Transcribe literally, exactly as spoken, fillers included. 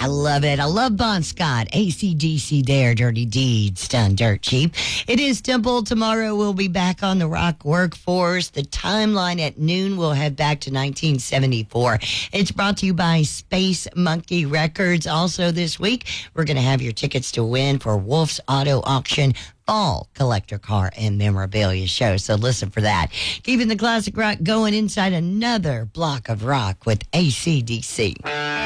I love it. I love Bon Scott. A C D C there. Dirty Deeds done dirt cheap. It is Temple. Tomorrow we'll be back on the rock workforce. The timeline at noon will head back to nineteen seventy-four. It's brought to you by Space Monkey Records. Also this week, we're going to have your tickets to win for Wolf's Auto Auction Fall Collector Car and Memorabilia Show. So listen for that. Keeping the classic rock going inside another block of rock with A C D C.